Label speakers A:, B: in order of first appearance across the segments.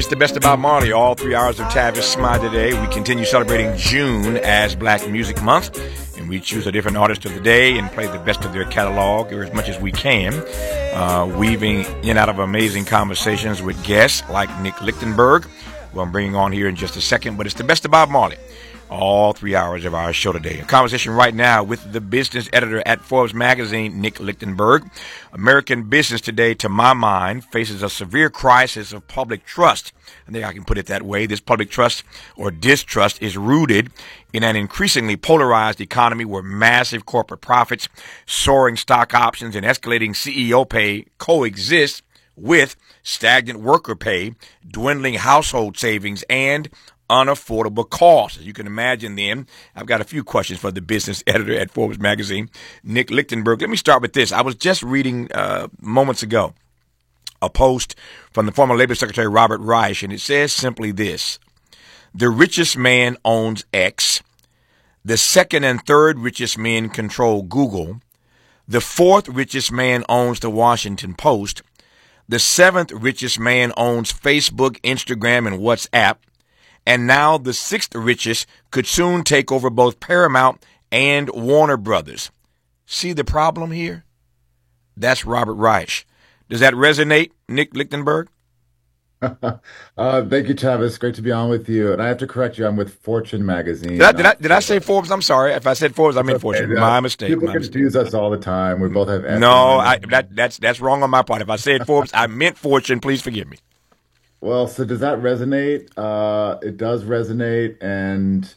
A: It's the best about Marley. All 3 hours of Tavis Smile today. We continue celebrating June as Black Music Month, and we choose a different artist of the day and play the best of their catalog, or as much as we can, weaving in and out of amazing conversations with guests like Nick Lichtenberg, who I'm bringing on here in just a second. But it's the best about Marley. All 3 hours of our show today. A conversation right now with the business editor at Forbes magazine, Nick Lichtenberg. American business today, to my mind, faces a severe crisis of public trust. I think I can put it that way. This public trust or distrust is rooted in an increasingly polarized economy where massive corporate profits, soaring stock options, and escalating CEO pay coexist with stagnant worker pay, dwindling household savings, and unaffordable costs. As you can imagine then, I've got a few questions for the business editor at Forbes magazine, Nick Lichtenberg. Let me start with this. I was just reading moments ago a post from the former Labor Secretary Robert Reich, and it says simply this: the richest man owns X, the second and third richest men control Google, the fourth richest man owns the Washington Post, the seventh richest man owns Facebook, Instagram, and WhatsApp, and now the sixth richest could soon take over both Paramount and Warner Brothers. See the problem here? That's Robert Reich. Does that resonate, Nick Lichtenberg?
B: Thank you, Tavis. Great to be on with you. And I have to correct you. I'm with Fortune magazine.
A: Did I say Forbes? I'm sorry. If I said Forbes, I meant Fortune. My mistake.
B: People confuse us all the time. We both have F.
A: No, that's wrong on my part. If I said Forbes, I meant Fortune. Please forgive me.
B: Well, so does that resonate? It does resonate, and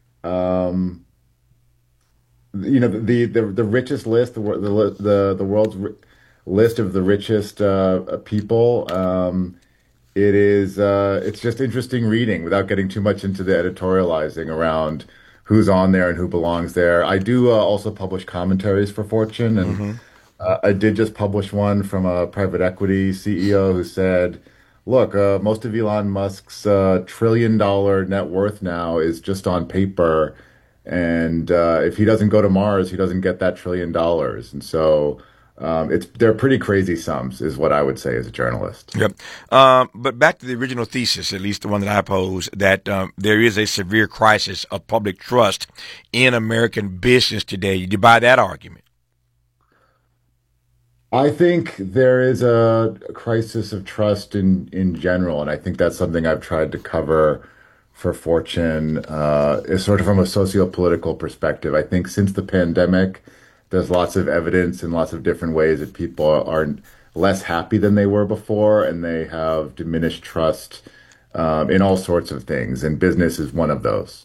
B: the richest list, the world's list of the richest people. It's just interesting reading without getting too much into the editorializing around who's on there and who belongs there. I do also publish commentaries for Fortune, and I did just publish one from a private equity CEO who said, look, most of Elon Musk's $1 trillion net worth now is just on paper. And if he doesn't go to Mars, he doesn't get that $1 trillion. And so they're pretty crazy sums, is what I would say as a journalist.
A: Yep. But back to the original thesis, at least the one that I posed, that there is a severe crisis of public trust in American business today. Do you buy that argument?
B: I think there is a crisis of trust in general, and I think that's something I've tried to cover for Fortune, is sort of from a socio-political perspective. I think since the pandemic, there's lots of evidence in lots of different ways that people are less happy than they were before, and they have diminished trust in all sorts of things, and business is one of those.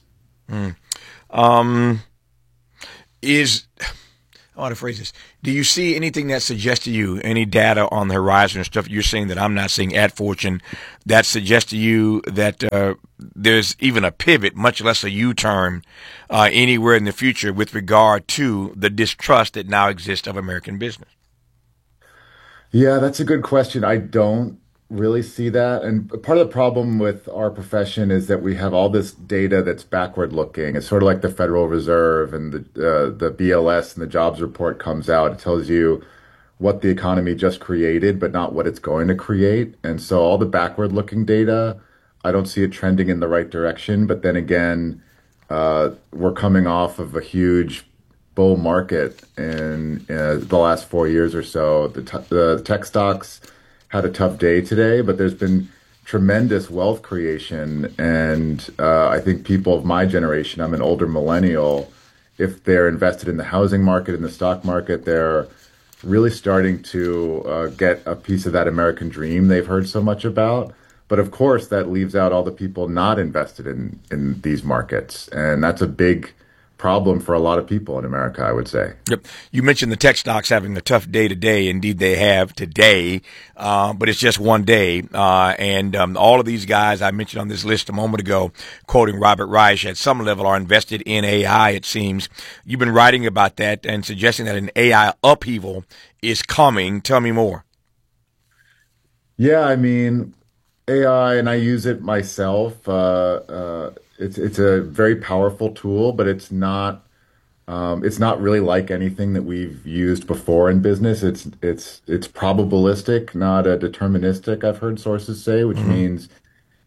A: I want to phrase this. Do you see anything that suggests to you, any data on the horizon or stuff you're seeing that I'm not seeing at Fortune, that suggests to you that there's even a pivot, much less a U-turn, anywhere in the future with regard to the distrust that now exists of American business?
B: Yeah, that's a good question. I don't really see that. And part of the problem with our profession is that we have all this data that's backward looking. It's sort of like the Federal Reserve and the BLS and the jobs report comes out. It tells you what the economy just created, but not what it's going to create. And so all the backward looking data, I don't see it trending in the right direction. But then again, we're coming off of a huge bull market in the last 4 years or so. The tech stocks had a tough day today, but there's been tremendous wealth creation. And I think people of my generation, I'm an older millennial, if they're invested in the housing market, in the stock market, they're really starting to get a piece of that American dream they've heard so much about. But of course, that leaves out all the people not invested in these markets. And that's a big problem for a lot of people in America, I would say.
A: Yep. You mentioned the tech stocks having a tough day today. Indeed, they have today, but it's just one day. And all of these guys I mentioned on this list a moment ago, quoting Robert Reich, at some level are invested in AI, it seems. You've been writing about that and suggesting that an AI upheaval is coming. Tell me more.
B: Yeah, I mean, AI, and I use it myself. It's a very powerful tool, but it's not really like anything that we've used before in business. It's probabilistic, not a deterministic, I've heard sources say, which means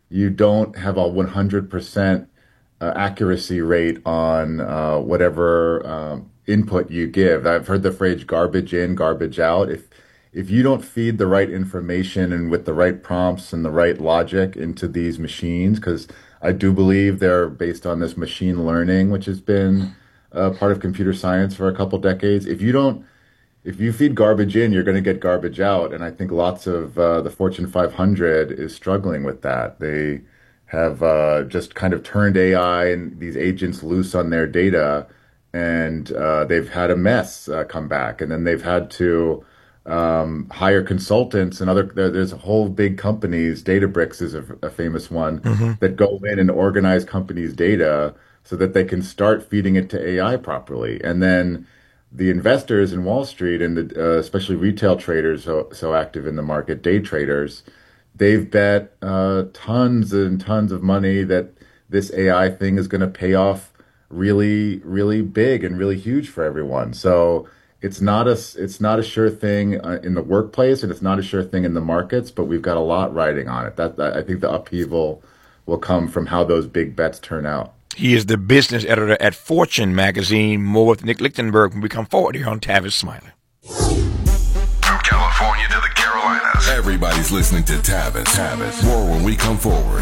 B: you don't have a 100% accuracy rate on whatever input you give. I've heard the phrase garbage in, garbage out. If you don't feed the right information and with the right prompts and the right logic into these machines, because I do believe they're based on this machine learning, which has been part of computer science for a couple decades. If you feed garbage in, you're going to get garbage out. And I think lots of the Fortune 500 is struggling with that. They have just kind of turned AI and these agents loose on their data, and they've had a mess come back. And then they've had to hire consultants and there's whole big companies. Databricks is a famous one that go in and organize companies' data so that they can start feeding it to AI properly. And then the investors in Wall Street and especially retail traders so active in the market, day traders, they've bet tons and tons of money that this AI thing is going to pay off really, really big and really huge for everyone. So it's not a sure thing in the workplace, and it's not a sure thing in the markets, but we've got a lot riding on it. That I think the upheaval will come from how those big bets turn out.
A: He is the business editor at Fortune magazine. More with Nick Lichtenberg when we come forward here on Tavis Smiley.
C: From California to the Carolinas, everybody's listening to Tavis. More when we come forward.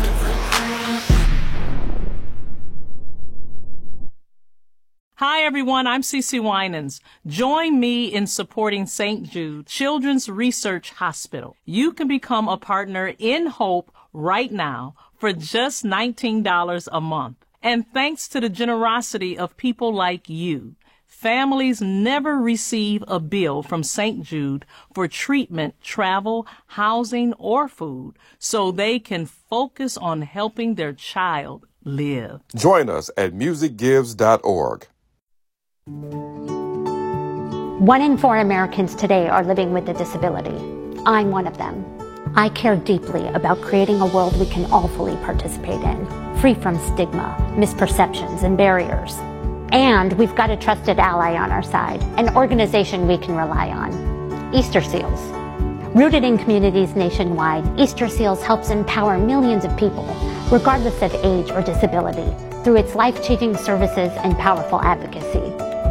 D: Hi, everyone. I'm Cece Winans. Join me in supporting St. Jude Children's Research Hospital. You can become a partner in Hope right now for just $19 a month. And thanks to the generosity of people like you, families never receive a bill from St. Jude for treatment, travel, housing, or food, so they can focus on helping their child live.
E: Join us at musicgives.org.
F: 1 in 4 Americans today are living with a disability. I'm one of them. I care deeply about creating a world we can all fully participate in, free from stigma, misperceptions, and barriers. And we've got a trusted ally on our side, an organization we can rely on, Easter Seals. Rooted in communities nationwide, Easter Seals helps empower millions of people, regardless of age or disability, through its life-changing services and powerful advocacy.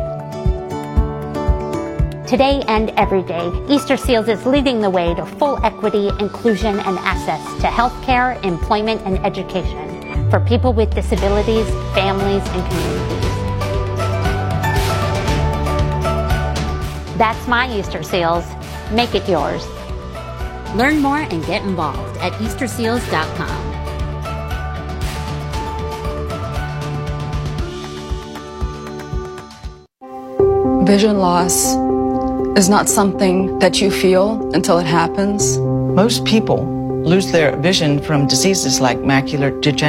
F: Today and every day, Easter Seals is leading the way to full equity, inclusion, and access to healthcare, employment, and education for people with disabilities, families, and communities. That's my Easter Seals. Make it yours.
G: Learn more and get involved at easterseals.com.
H: Vision loss is not something that you feel until it happens.
I: Most people lose their vision from diseases like macular degeneration.